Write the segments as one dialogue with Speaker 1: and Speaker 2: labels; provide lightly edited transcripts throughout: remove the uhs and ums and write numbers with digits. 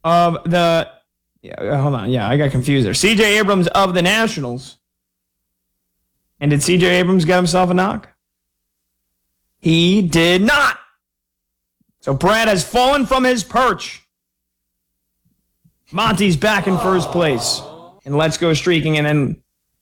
Speaker 1: of the. Yeah, hold on. Yeah, I got confused there. C.J. Abrams of the Nationals. And did C.J. Abrams get himself a knock? He did not. So Brad has fallen from his perch. Monty's back in first place. And let's go streaking. And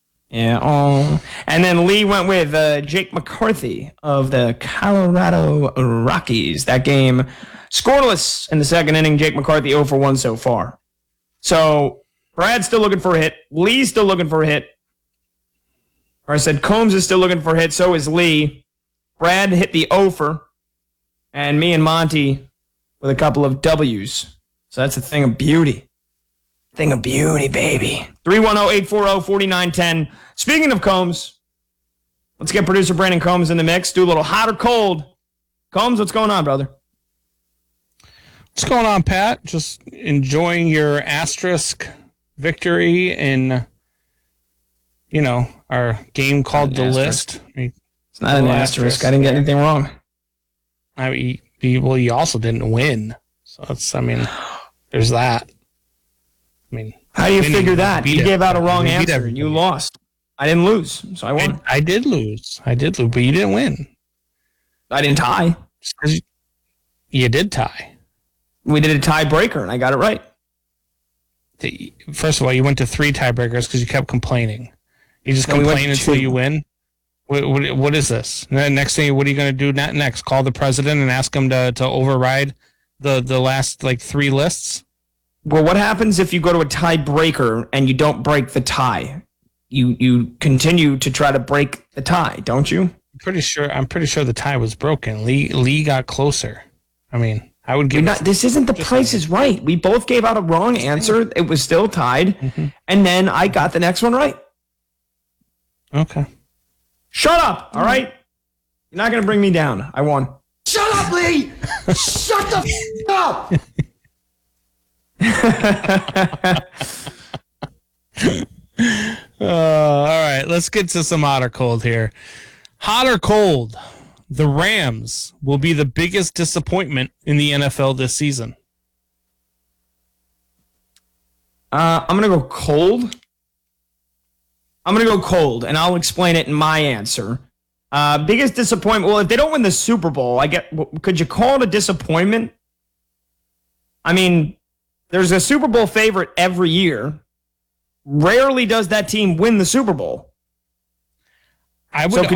Speaker 1: then Lee went with Jake McCarthy of the Colorado Rockies. That game scoreless in the second inning. Jake McCarthy 0 for 1 so far. So Brad's still looking for a hit. Lee's still looking for a hit. Or I said Combs is still looking for a hit. So is Lee. Brad hit the over. And me and Monty with a couple of W's. So that's a thing of beauty. Thing of beauty, baby. 310-840-4910. Speaking of Combs, let's get producer Brandon Combs in the mix. Do a little hot or cold. Combs, what's going on, brother?
Speaker 2: What's going on, Pat? Just enjoying your asterisk victory in, our game called The List.
Speaker 1: It's not an asterisk. I didn't get anything wrong.
Speaker 2: You also didn't win. So there's that.
Speaker 1: How do you figure that? You gave out a wrong answer and you lost. I didn't lose, so I won.
Speaker 2: I did lose, but you didn't win.
Speaker 1: I didn't tie.
Speaker 2: You did tie.
Speaker 1: We did a tiebreaker, and I got it right.
Speaker 2: First of all, you went to 3 tiebreakers because you kept complaining. You just complain until you win? What is this? Next thing, what are you going to do next? Call the president and ask him to override the last 3 lists?
Speaker 1: Well, what happens if you go to a tiebreaker and you don't break the tie? You continue to try to break the tie, don't you?
Speaker 2: I'm pretty sure the tie was broken. Lee got closer. I would give.
Speaker 1: This isn't the Price is Right. We both gave out a wrong answer. It was still tied, and then I got the next one right.
Speaker 2: Okay.
Speaker 1: Shut up! All right, you're not gonna bring me down. I won.
Speaker 3: Shut up, Lee! Shut the up!
Speaker 2: All right, let's get to some hot or cold here. Hot or cold? The Rams will be the biggest disappointment in the NFL this season.
Speaker 1: I'm going to go cold. And I'll explain it in my answer. Biggest disappointment. Well, if they don't win the Super Bowl, could you call it a disappointment? There's a Super Bowl favorite every year. Rarely does that team win the Super Bowl.
Speaker 2: I would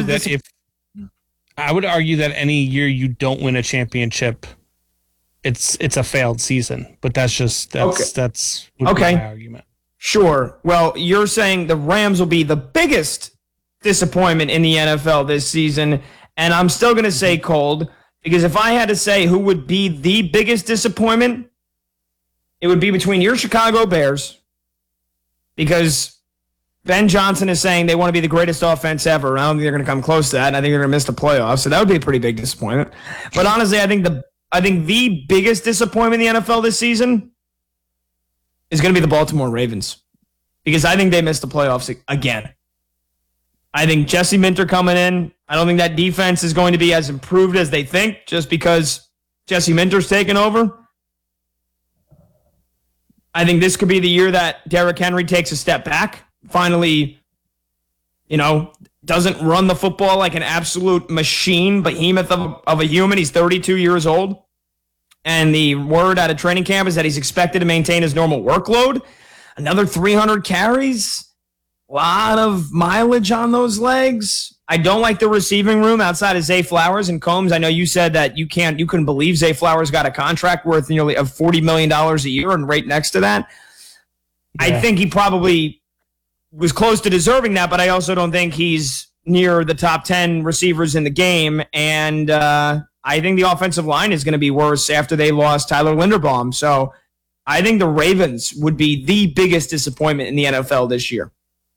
Speaker 2: argue that any year you don't win a championship, it's a failed season. But that's my argument.
Speaker 1: Sure. Well, you're saying the Rams will be the biggest disappointment in the NFL this season, and I'm still going to say cold, because if I had to say who would be the biggest disappointment, it would be between your Chicago Bears, because Ben Johnson is saying they want to be the greatest offense ever. I don't think they're going to come close to that, and I think they're going to miss the playoffs. So that would be a pretty big disappointment. But honestly, I think the biggest disappointment in the NFL this season is going to be the Baltimore Ravens, because I think they missed the playoffs again. I think Jesse Minter coming in, I don't think that defense is going to be as improved as they think, just because Jesse Minter's taken over. I think this could be the year that Derrick Henry takes a step back. Finally, doesn't run the football like an absolute machine, behemoth of a human. He's 32 years old. And the word out of training camp is that he's expected to maintain his normal workload. Another 300 carries. A lot of mileage on those legs. I don't like the receiving room outside of Zay Flowers and Combs. I know you said that you couldn't believe Zay Flowers got a contract worth nearly of $40 million a year, and right next to that. Yeah. I think he probably was close to deserving that, but I also don't think he's near the top 10 receivers in the game. And I think the offensive line is going to be worse after they lost Tyler Linderbaum. So I think the Ravens would be the biggest disappointment in the NFL this year.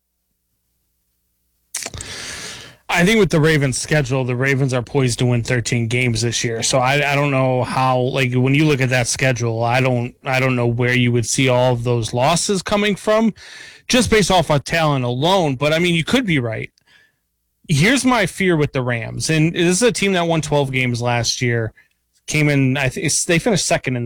Speaker 2: I think with the Ravens' schedule, the Ravens are poised to win 13 games this year. So I don't know how, when you look at that schedule, I don't know where you would see all of those losses coming from, just based off of talent alone. But you could be right. Here's my fear with the Rams, and this is a team that won 12 games last year. Came in, I think they finished second in